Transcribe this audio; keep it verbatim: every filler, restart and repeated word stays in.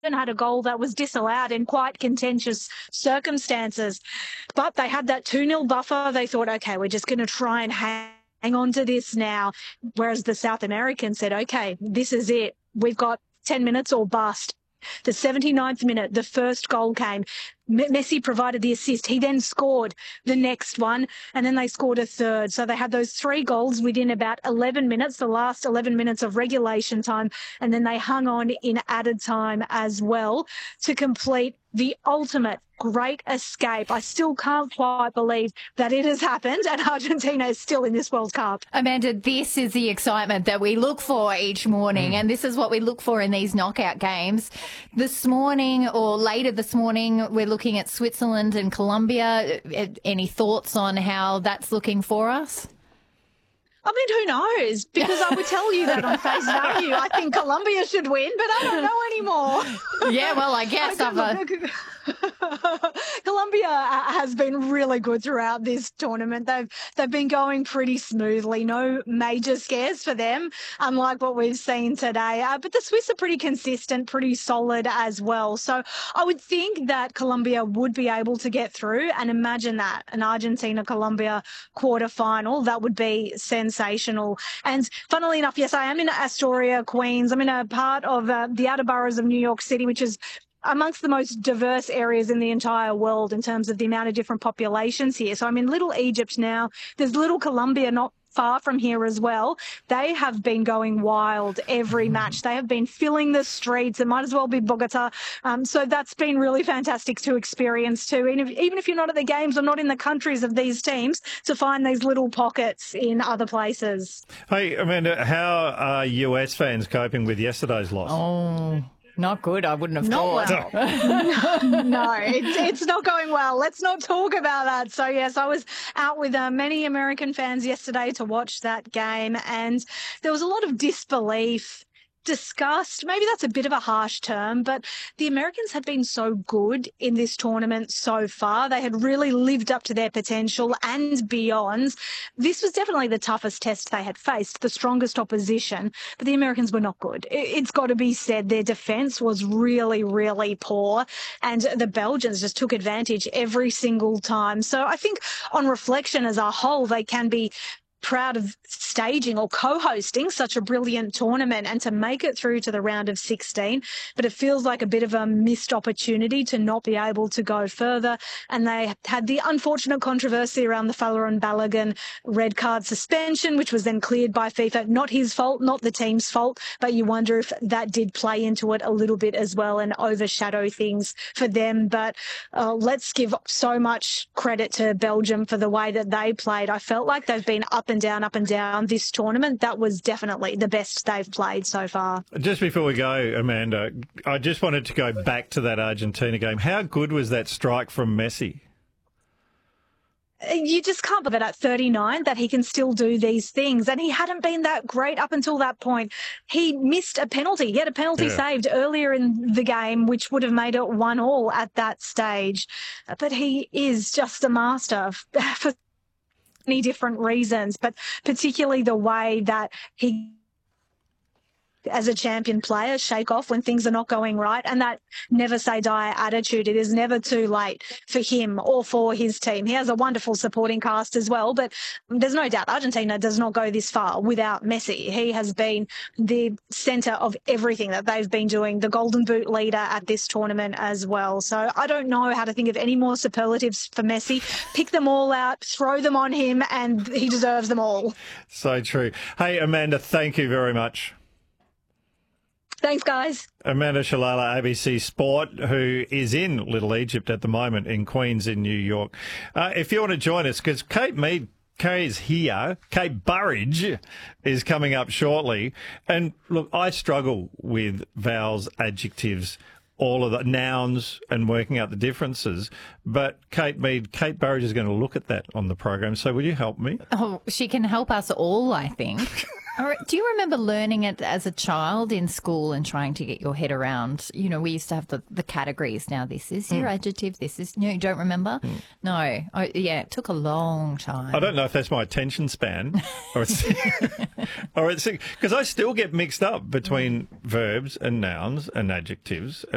had a goal that was disallowed in quite contentious circumstances. But they had that two nil buffer. They thought, okay, we're just going to try and hang on to this now. Whereas the South Americans said, okay, this is it. We've got ten minutes or bust. The seventy-ninth minute, the first goal came. Messi provided the assist. He then scored the next one, and then they scored a third. So they had those three goals within about eleven minutes, the last eleven minutes of regulation time, and then they hung on in added time as well to complete the ultimate great escape. I still can't quite believe that it has happened and Argentina is still in this World Cup. Amanda, this is the excitement that we look for each morning, mm. and this is what we look for in these knockout games. This morning or later this morning, we're looking at Switzerland and Colombia. Any thoughts on how that's looking for us? I mean, who knows? Because I would tell you that on face value. I think Colombia should win, but I don't know anymore. Yeah, well, I guess I I've... A... Colombia has been really good throughout this tournament. They've they've been going pretty smoothly. No major scares for them, unlike what we've seen today. Uh, but the Swiss are pretty consistent, pretty solid as well. So I would think that Colombia would be able to get through. And imagine that, an Argentina-Colombia quarterfinal. That would be sensational. And funnily enough, yes, I am in Astoria, Queens. I'm in a part of uh, the outer boroughs of New York City, which is amongst the most diverse areas in the entire world in terms of the amount of different populations here. So I'm in Little Egypt now. There's Little Colombia not far from here as well. They have been going wild every match. They have been filling the streets. It might as well be Bogota. Um, so that's been really fantastic to experience too. And if, even if you're not at the games or not in the countries of these teams, to find these little pockets in other places. Hey, Amanda, how are U S fans coping with yesterday's loss? Oh... Not good, I wouldn't have not thought. Well. no, no it's, it's not going well. Let's not talk about that. So, yes, I was out with uh, many American fans yesterday to watch that game, and there was a lot of disbelief, disgust. Maybe that's a bit of a harsh term, but the Americans have been so good in this tournament so far. They had really lived up to their potential and beyond. This was definitely the toughest test they had faced, the strongest opposition, but the Americans were not good. It's got to be said, their defence was really, really poor, and the Belgians just took advantage every single time. So I think on reflection as a whole, they can be proud of staging or co-hosting such a brilliant tournament and to make it through to the round of sixteen. But it feels like a bit of a missed opportunity to not be able to go further. And they had the unfortunate controversy around the Folarin Balogun red card suspension, which was then cleared by FIFA. Not his fault, not the team's fault, but you wonder if that did play into it a little bit as well and overshadow things for them. But uh, let's give so much credit to Belgium for the way that they played. I felt like they've been up and down, up and down this tournament. That was definitely the best they've played so far. Just before we go, Amanda, I just wanted to go back to that Argentina game. How good was that strike from Messi? You just can't believe it at thirty-nine that he can still do these things. And he hadn't been that great up until that point. He missed a penalty. He had a penalty yeah. saved earlier in the game, which would have made it one all at that stage. But he is just a master for many different reasons, but particularly the way that he, as a champion player, shake off when things are not going right, and that never say die attitude. It is never too late for him or for his team. He has a wonderful supporting cast as well, but there's no doubt Argentina does not go this far without Messi. He has been the centre of everything that they've been doing, the Golden Boot leader at this tournament as well. So I don't know how to think of any more superlatives for Messi. Pick them all out, throw them on him, and he deserves them all. So true. Hey, Amanda, thank you very much. Thanks, guys. Amanda Shalala, A B C Sport, who is in Little Egypt at the moment in Queens in New York. Uh, if you want to join us, because Kate Mead Kay is here. Kate Burridge is coming up shortly. And look, I struggle with vowels, adjectives, all of the nouns and working out the differences. But Kate Mead, Kate Burridge is going to look at that on the program. So will you help me? Oh, she can help us all, I think. Do you remember learning it as a child in school and trying to get your head around, you know, we used to have the, the categories. Now, this is your mm. adjective, this is, no, you don't remember? Mm. No. I, yeah, it took a long time. I don't know if that's my attention span or it's, or it's, because I still get mixed up between verbs and nouns and adjectives.